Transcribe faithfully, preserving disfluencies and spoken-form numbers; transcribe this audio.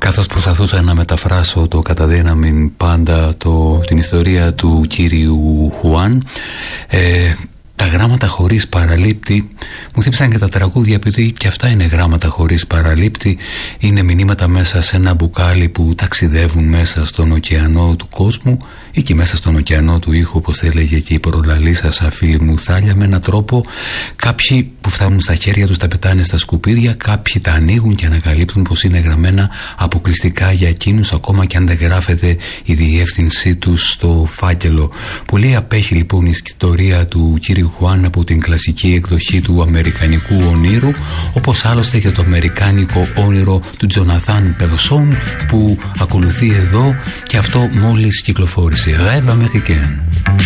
Καθώς προσπαθούσα να μεταφράσω το κατά δύναμη πάντα το, την ιστορία του κύριου Χουάν, ε, τα γράμματα χωρίς παραλήπτη μου θύμισαν και τα τραγούδια, επειδή και αυτά είναι γράμματα χωρίς παραλήπτη. Είναι μηνύματα μέσα σε ένα μπουκάλι που ταξιδεύουν μέσα στον ωκεανό του κόσμου ή και μέσα στον ωκεανό του ήχου, όπως έλεγε και η προλαλή σας φίλη μου Θάλια, με έναν τρόπο. Κάποιοι που φτάνουν στα χέρια τους τα πετάνε στα σκουπίδια, κάποιοι τα ανοίγουν και ανακαλύπτουν πως είναι γραμμένα αποκλειστικά για εκείνους, ακόμα και αν δεν γράφεται η διεύθυνσή τους στο φάκελο. Πολύ απέχει λοιπόν η ιστορία του κύριου Χουάν από την κλασική εκδοχή του αμερικανικού ονείρου, όπως άλλωστε και το αμερικάνικο όνειρο του Τζοναθάν Περσόν που ακολουθεί εδώ, και αυτό μόλις κυκλοφόρησε. Rêve américain.